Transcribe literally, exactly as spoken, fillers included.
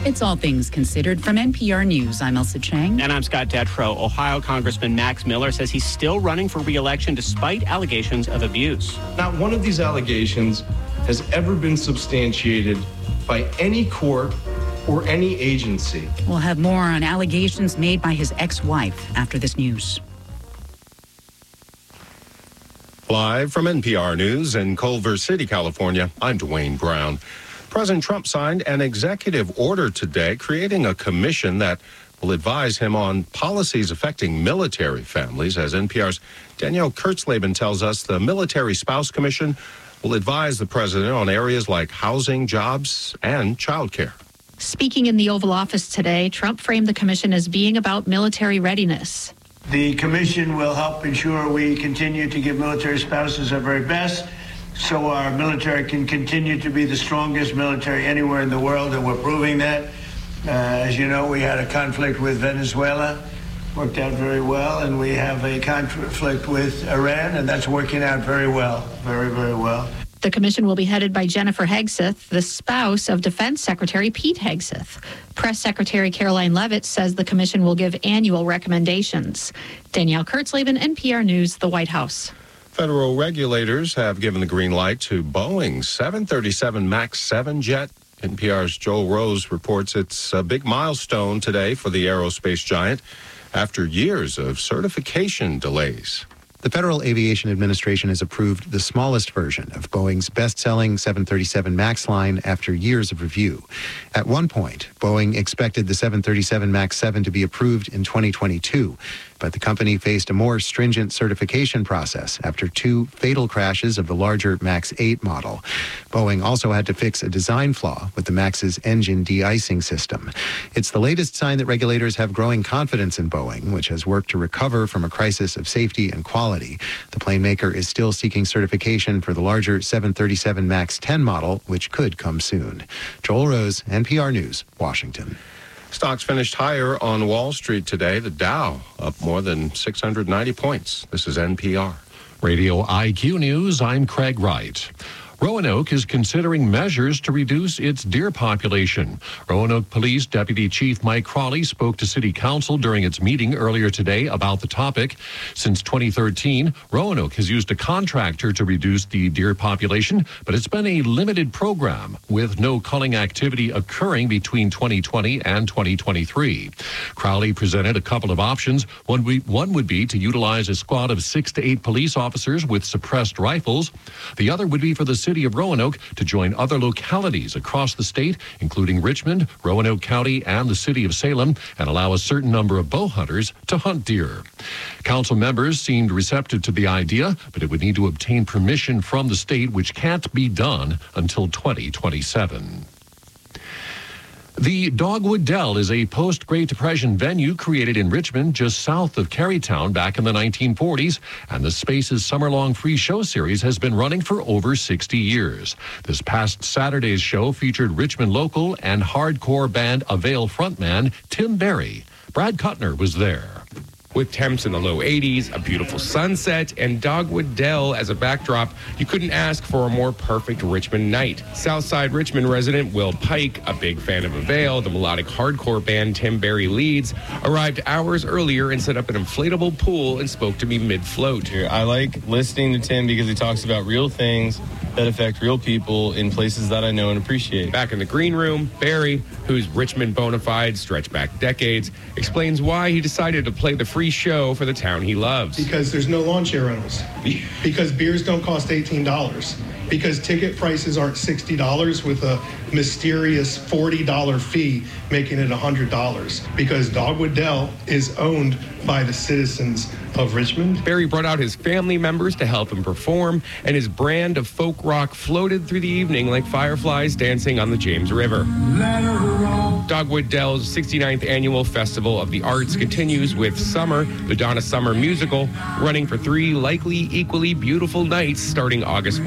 It's All Things Considered from N P R News. I'm Elsa Chang. And I'm Scott Detrow. Ohio Congressman Max Miller says he's still running for re-election despite allegations of abuse. Not one of these allegations has ever been substantiated by any court or any agency. We'll have more on allegations made by his ex-wife after this news. Live from N P R News in Culver City, California, I'm Dwayne Brown. President Trump signed an executive order today creating a commission that will advise him on policies affecting military families. As N P R's Danielle Kurtzleben tells us, the Military Spouse Commission will advise the president on areas like housing, jobs, and child care. Speaking in the Oval Office today, Trump framed the commission as being about military readiness. The commission will help ensure we continue to give military spouses our very best, so our military can continue to be the strongest military anywhere in the world, and we're proving that. Uh, as you know, we had a conflict with Venezuela, worked out very well, and we have a conflict with Iran, and that's working out very well, very, very well. The commission will be headed by Jennifer Hegseth, the spouse of Defense Secretary Pete Hegseth. Press Secretary Caroline Leavitt says the commission will give annual recommendations. Danielle Kurtzleben, N P R News, the White House. Federal regulators have given the green light to Boeing's seven thirty-seven MAX seven jet. N P R's Joel Rose reports it's a big milestone today for the aerospace giant after years of certification delays. The Federal Aviation Administration has approved the smallest version of Boeing's best-selling seven thirty-seven MAX line after years of review. At one point, Boeing expected the seven thirty-seven MAX seven to be approved in twenty twenty-two, but the company faced a more stringent certification process after two fatal crashes of the larger MAX eight model. Boeing also had to fix a design flaw with the MAX's engine de-icing system. It's the latest sign that regulators have growing confidence in Boeing, which has worked to recover from a crisis of safety and quality. The plane maker is still seeking certification for the larger seven thirty-seven MAX ten model, which could come soon. Joel Rose, N P R News, Washington. Stocks finished higher on Wall Street today. The Dow up more than six hundred ninety points. This is N P R. Radio I Q News, I'm Craig Wright. Roanoke is considering measures to reduce its deer population. Roanoke Police Deputy Chief Mike Crawley spoke to City Council during its meeting earlier today about the topic. Since twenty thirteen, Roanoke has used a contractor to reduce the deer population, but it's been a limited program with no culling activity occurring between twenty twenty and twenty twenty-three. Crowley presented a couple of options. One, we, one would be to utilize a squad of six to eight police officers with suppressed rifles. The other would be for the city of Roanoke to join other localities across the state, including Richmond, Roanoke County, and the city of Salem, and allow a certain number of bow hunters to hunt deer. Council members seemed receptive to the idea, but it would need to obtain permission from the state, which can't be done until twenty twenty-seven. The Dogwood Dell is a post-Great Depression venue created in Richmond, just south of Carytown, back in the nineteen forties, and the Space's summer-long free show series has been running for over sixty years. This past Saturday's show featured Richmond local and hardcore band Avail frontman Tim Barry. Brad Kuttner was there. With temps in the low eighties, a beautiful sunset, and Dogwood Dell as a backdrop, you couldn't ask for a more perfect Richmond night. Southside Richmond resident Will Pike, a big fan of Avail, the melodic hardcore band Tim Barry leads, arrived hours earlier and set up an inflatable pool and spoke to me mid-float. I like listening to Tim because he talks about real things that affect real people in places that I know and appreciate. Back in the green room, Barry, whose Richmond bona fides stretch back decades, explains why he decided to play the free show for the town he loves. Because there's no lawn chair rentals. Because beers don't cost eighteen dollars. Because ticket prices aren't sixty dollars with a mysterious forty dollars fee, making it one hundred dollars. Because Dogwood Dell is owned by the citizens of Richmond. Barry brought out his family members to help him perform, and his brand of folk rock floated through the evening like fireflies dancing on the James River. Dogwood Dell's sixty-ninth annual Festival of the Arts continues with Summer, the Donna Summer musical, running for three likely equally beautiful nights starting August